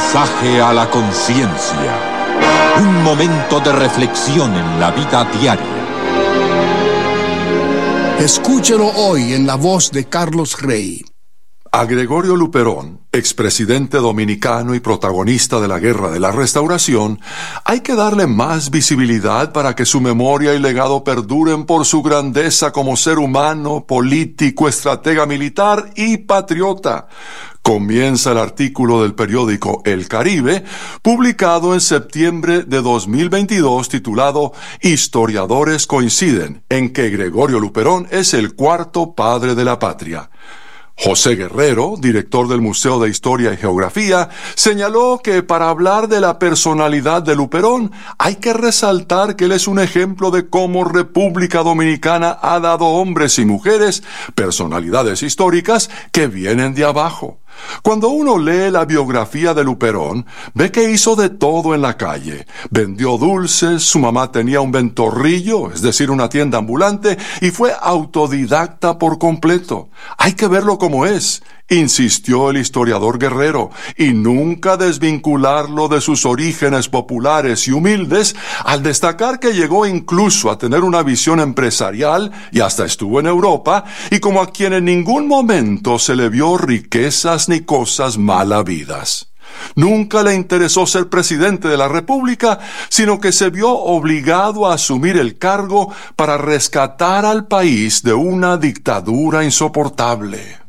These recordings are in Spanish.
Mensaje a la conciencia. Un momento de reflexión en la vida diaria. Escúchelo hoy en la voz de Carlos Rey. A Gregorio Luperón, expresidente dominicano y protagonista de la Guerra de la Restauración, hay que darle más visibilidad para que su memoria y legado perduren por su grandeza como ser humano, político, estratega militar y patriota. Comienza el artículo del periódico El Caribe, publicado en septiembre de 2022, titulado Historiadores coinciden en que Gregorio Luperón es el cuarto padre de la patria. José Guerrero, director del Museo de Historia y Geografía, señaló que para hablar de la personalidad de Luperón hay que resaltar que él es un ejemplo de cómo República Dominicana ha dado hombres y mujeres, personalidades históricas, que vienen de abajo. Cuando uno lee la biografía de Luperón, ve que hizo de todo en la calle. Vendió dulces, su mamá tenía un ventorrillo, es decir, una tienda ambulante, y fue autodidacta por completo. Hay que verlo como es, insistió el historiador Guerrero, y nunca desvincularlo de sus orígenes populares y humildes, al destacar que llegó incluso a tener una visión empresarial y hasta estuvo en Europa, y como a quien en ningún momento se le vio riquezas ni cosas mal habidas. Nunca le interesó ser presidente de la República, sino que se vio obligado a asumir el cargo para rescatar al país de una dictadura insoportable.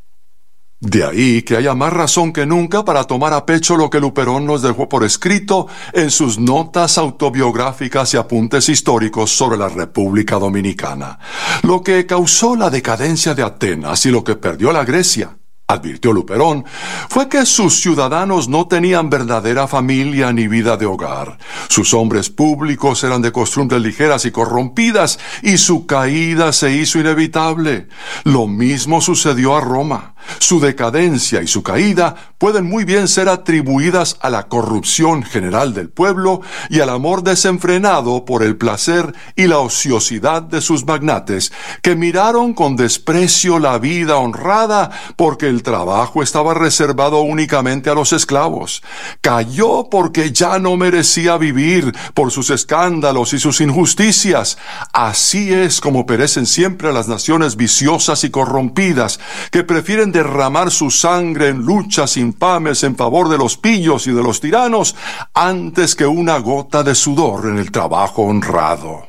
De ahí que haya más razón que nunca para tomar a pecho lo que Luperón nos dejó por escrito en sus notas autobiográficas y apuntes históricos sobre la República Dominicana. Lo que causó la decadencia de Atenas y lo que perdió la Grecia, advirtió Luperón, fue que sus ciudadanos no tenían verdadera familia ni vida de hogar. Sus hombres públicos eran de costumbres ligeras y corrompidas, y su caída se hizo inevitable. Lo mismo sucedió a Roma. Su decadencia y su caída pueden muy bien ser atribuidas a la corrupción general del pueblo y al amor desenfrenado por el placer y la ociosidad de sus magnates, que miraron con desprecio la vida honrada porque el trabajo estaba reservado únicamente a los esclavos. Cayó porque ya no merecía vivir por sus escándalos y sus injusticias. Así es como perecen siempre las naciones viciosas y corrompidas, que prefieren derramar su sangre en luchas infames en favor de los pillos y de los tiranos, antes que una gota de sudor en el trabajo honrado.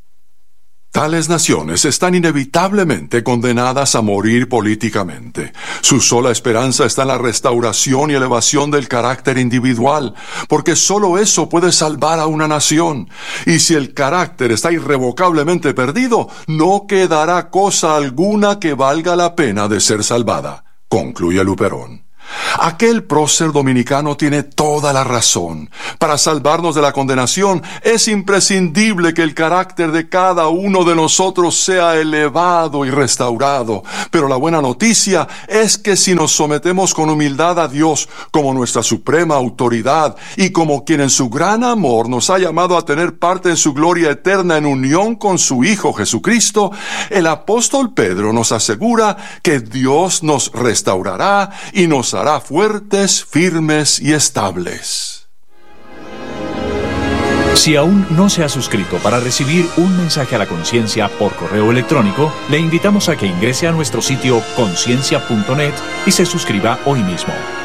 Tales naciones están inevitablemente condenadas a morir políticamente. Su sola esperanza está en la restauración y elevación del carácter individual, porque solo eso puede salvar a una nación. Y si el carácter está irrevocablemente perdido, no quedará cosa alguna que valga la pena de ser salvada, concluye Luperón. Aquel prócer dominicano tiene toda la razón. Para salvarnos de la condenación, es imprescindible que el carácter de cada uno de nosotros sea elevado y restaurado. Pero la buena noticia es que si nos sometemos con humildad a Dios como nuestra suprema autoridad y como quien en su gran amor nos ha llamado a tener parte en su gloria eterna en unión con su Hijo Jesucristo, el apóstol Pedro nos asegura que Dios nos restaurará y nos hará fuertes, firmes y estables. Si aún no se ha suscrito para recibir un mensaje a la conciencia por correo electrónico, le invitamos a que ingrese a nuestro sitio conciencia.net y se suscriba hoy mismo.